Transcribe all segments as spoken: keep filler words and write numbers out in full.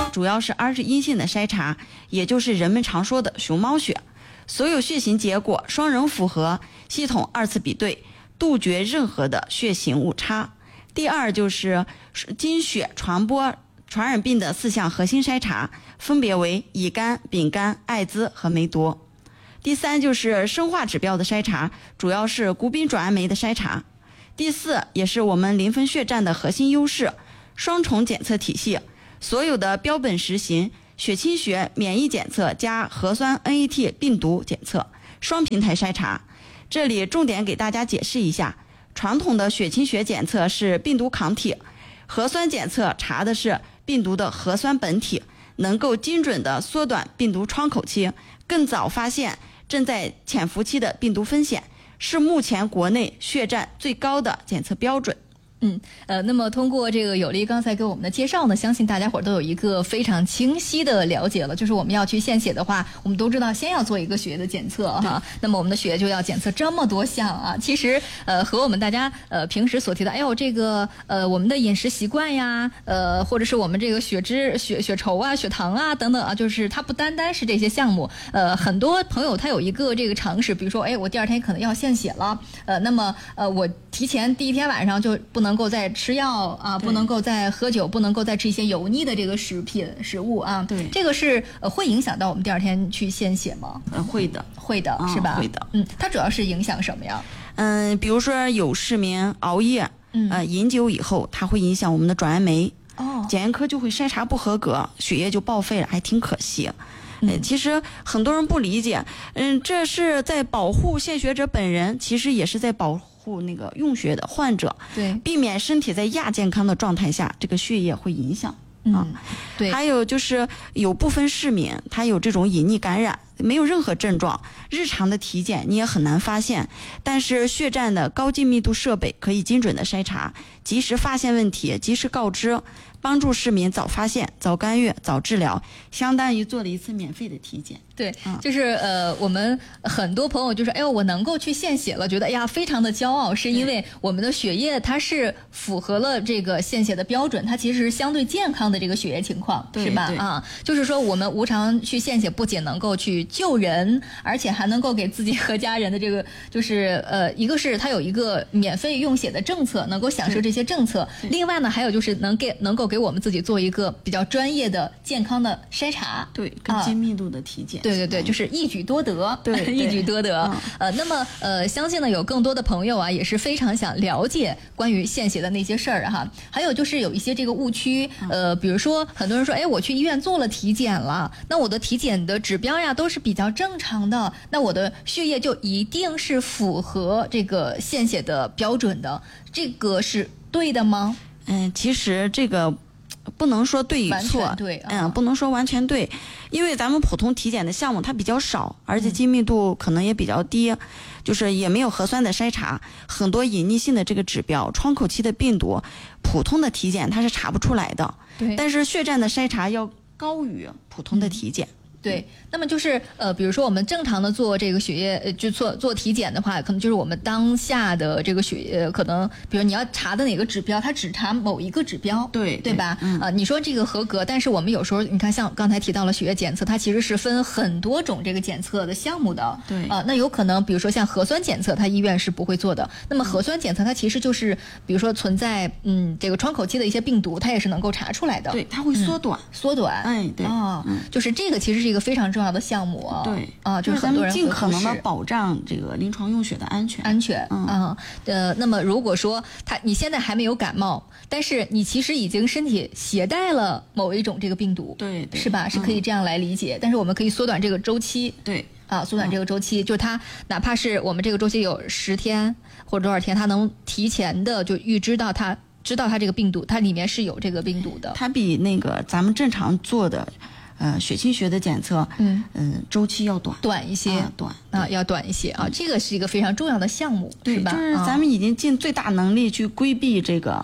主要是 R 是阴性的筛查，也就是人们常说的熊猫血。所有血型结果双人符合，系统二次比对，杜绝任何的血型误差。第二就是经血传播传染病的四项核心筛查，分别为乙肝、丙肝、艾滋和梅毒。第三就是生化指标的筛查，主要是谷丙转氨酶的筛查。第四也是我们临汾血站的核心优势，双重检测体系，所有的标本实行血清学免疫检测加核酸 N A T 病毒检测，双平台筛查。这里重点给大家解释一下，传统的血清学检测是病毒抗体，核酸检测查的是病毒的核酸本体，能够精准的缩短病毒窗口期，更早发现正在潜伏期的病毒风险，是目前国内血站最高的检测标准。 嗯，呃，那么通过这个有利刚才给我们的介绍呢，相信大家伙儿都有一个非常清晰的了解了。就是我们要去献血的话，我们都知道先要做一个血液的检测哈。那么我们的血液就要检测这么多项啊。其实呃和我们大家呃平时所提的，哎呦这个呃我们的饮食习惯呀，呃或者是我们这个血脂、血血稠啊、血糖啊等等啊，就是它不单单是这些项目。呃，很多朋友他有一个这个常识，比如说，哎，我第二天可能要献血了，呃，那么呃我提前第一天晚上就不能。能够再吃药啊，不能够再喝酒，不能够再吃一些油腻的这个食品食物啊。 对， 这个是呃会影响到我们第二天去献血吗？ 呃，会的， 会的， 嗯、 是吧？ 会的， 嗯，它主要是影响什么呀？ 嗯，比如说有市民熬夜，嗯，呃，饮酒以后，它会影响我们的转氨酶。哦，检验科就会筛查不合格，血液就报废了，还挺可惜。嗯，其实很多人不理解，嗯，这是在保护献血者本人，其实也是在保护那个用血的患者， 对， 避免身体在亚健康的状态下，这个血液会影响。啊、 嗯，对。 还有就是有部分市民他有这种隐匿感染，没有任何症状，日常的体检你也很难发现，但是血站的高精密度设备可以精准的筛查，及时发现问题，及时告知，帮助市民早发现、早干预、早治疗，相当于做了一次免费的体检。 对，就是呃，我们很多朋友就是，哎呦，我能够去献血了，觉得哎呀，非常的骄傲，是因为我们的血液它是符合了这个献血的标准，它其实是相对健康的这个血液情况，是吧？啊，就是说我们无偿去献血，不仅能够去救人，而且还能够给自己和家人的这个，就是呃，一个是它有一个免费用血的政策，能够享受这些政策；另外呢，还有就是能给能够给我们自己做一个比较专业的、健康的筛查， 对，更精密度的体检。 对对对，就是一举多得， 对， 一举多得。嗯、呃，那么呃，相信呢有更多的朋友啊，也是非常想了解关于献血的那些事儿哈。还有就是有一些这个误区，呃，比如说很多人说，哎，我去医院做了体检了，那我的体检的指标呀都是比较正常的，那我的血液就一定是符合这个献血的标准的，这个是对的吗？ 嗯，其实这个。不能说对与错， 对， 嗯，不能说完全对，因为咱们普通体检的项目它比较少，而且精密度可能也比较低，嗯、就是也没有核酸的筛查，很多隐匿性的这个指标，窗口期的病毒，普通的体检它是查不出来的。 对， 但是血站的筛查要高于普通的体检。 嗯对，那么就是呃，比如说我们正常的做这个血液，呃，就做做体检的话，可能就是我们当下的这个血液，可能比如你要查的哪个指标，它只查某一个指标， 对对吧？ 嗯、 呃，你说这个合格，但是我们有时候你看，像刚才提到了血液检测，它其实是分很多种这个检测的项目的， 对啊、呃，那有可能比如说像核酸检测，它医院是不会做的。那么核酸检测它其实就是比如说存在嗯这个窗口期的一些病毒，它也是能够查出来的， 对，它会缩短， 嗯、缩短， 哎，对， 啊、哦嗯，就是这个其实是一个非常重要的项目啊， 对啊，就是很多人尽可能的保障这个临床用血的安全， 安全， 嗯啊，呃，那么如果说他你现在还没有感冒，但是你其实已经身体携带了某一种这个病毒， 对，对是吧？是可以这样来理解，嗯、但是我们可以缩短这个周期， 对， 啊，缩短这个周期，嗯、就是它哪怕是我们这个周期有十天或者多少天，它能提前的就预知到它知道它这个病毒，它里面是有这个病毒的， 它比那个咱们正常做的。呃，血清学的检测，嗯嗯、呃，周期要短短一些， 啊、短啊，要短一些啊，这个是一个非常重要的项目， 对， 是吧？ 就是咱们已经尽最大能力去规避这个，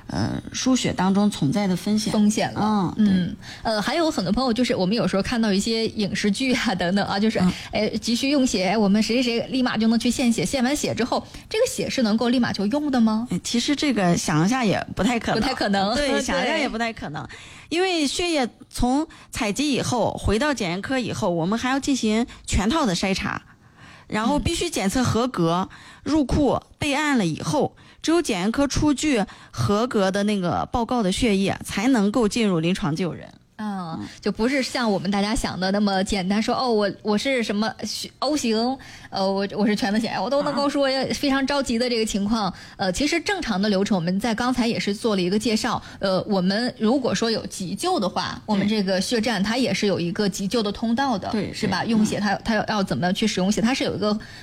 呃输血当中存在的风险风险了。 嗯嗯呃，还有很多朋友就是我们有时候看到一些影视剧啊等等啊，就是、嗯、哎急需用血，我们谁谁谁立马就能去献血，献完血之后，这个血是能够立马就用的吗？ 其实这个想一下也不太可能， 不太可能， 对，想一下也不太可能，因为血液从采集以后回到检验科以后，我们还要进行全套的筛查。然后必须检测合格，入库备案了以后，只有检验科出具合格的那个报告的血液，才能够进入临床救人。 嗯，就不是像我们大家想的那么简单说，说哦，我我是什么 O 型，呃，我我是全子血，我都能够说非常着急的这个情况。呃，其实正常的流程，我们在刚才也是做了一个介绍。呃，我们如果说有急救的话，我们这个血站它也是有一个急救的通道的， 对， 是吧？用血它它要要怎么去使用血，它是有一个